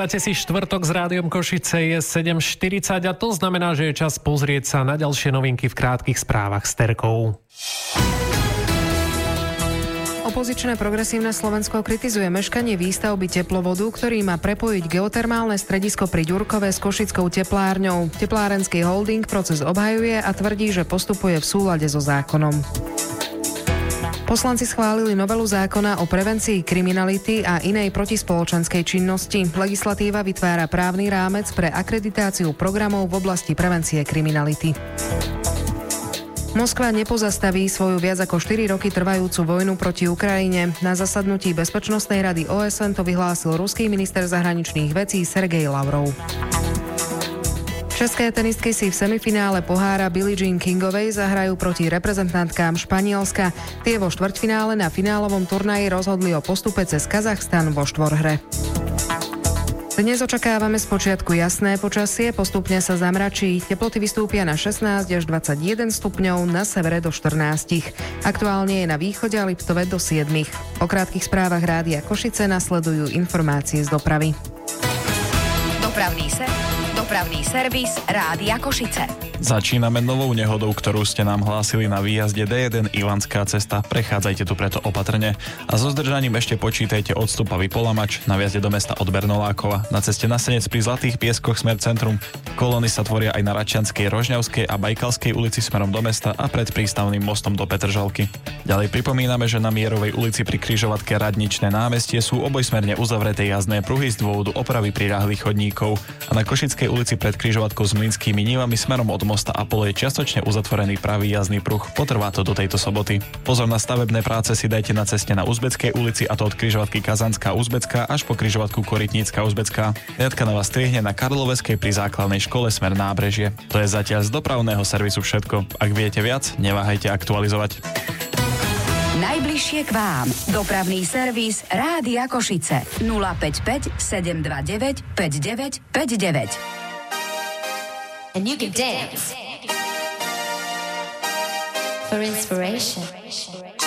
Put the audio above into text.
Užívate si štvrtok s Rádiom Košice, je 7:40 a to znamená, že je čas pozrieť sa na ďalšie novinky v krátkych správach s Terkou. Opozičné progresívne Slovensko kritizuje meškanie výstavby teplovodu, ktorý má prepojiť geotermálne stredisko pri Ďurkove s košickou teplárňou. Teplárenský holding proces obhajuje a tvrdí, že postupuje v súlade so zákonom. Poslanci schválili novelu zákona o prevencii kriminality a inej protispoločenskej činnosti. Legislatíva vytvára právny rámec pre akreditáciu programov v oblasti prevencie kriminality. Moskva nepozastaví svoju viac ako 4 roky trvajúcu vojnu proti Ukrajine. Na zasadnutí Bezpečnostnej rady OSN to vyhlásil ruský minister zahraničných vecí Sergej Lavrov. České tenistky si v semifinále pohára Billie Jean Kingovej zahrajú proti reprezentantkám Španielska. Tie vo štvrťfinále na finálovom turnaji rozhodli o postupe cez Kazachstan vo štvorhre. Dnes očakávame spočiatku jasné počasie, postupne sa zamračí. Teploty vystúpia na 16 až 21 stupňov, na severe do 14. Aktuálne je na východe a Liptove do 7. O krátkych správach Rádia Košice nasledujú informácie z dopravy. Dopravný servis Rádia Košice. Začíname novou nehodou, ktorú ste nám hlásili na výjazde D1 Ivanská cesta. Prechádzajte tu preto opatrne a so zdržaním ešte počítajte odstupový polamač na výjazde do mesta od Bernolákova. Na ceste na Senec pri Zlatých pieskoch smer centrum. Kolóny sa tvoria aj na Račianskej, Rožňavskej a Bajkalskej ulici smerom do mesta a pred prístavným mostom do Petržalky. Ďalej pripomíname, že na Mierovej ulici pri križovatke Radničné námestie sú obojsmerne uzavreté jazdné pruhy z dôvodu opravy priľahlých chodníkov a na Košickej ulici pred križovatkou s Mlynskými nivami smerom od mosta Apollo je čiastočne uzatvorený pravý jazdný pruh. Potrvá to do tejto soboty. Pozor na stavebné práce si dajte na ceste na Uzbeckej ulici, a to od križovatky Kazanská Uzbecká až po križovatku Korytnícka Uzbecká. Riadka na vás strihne na Karloveskej pri základnej škole smer Nábrežie. To je zatiaľ z dopravného servisu všetko. Ak viete viac, neváhajte aktualizovať. Najbližšie k vám. Dopravný servis Rádia Košice. 055 729 5959. And you can dance for inspiration.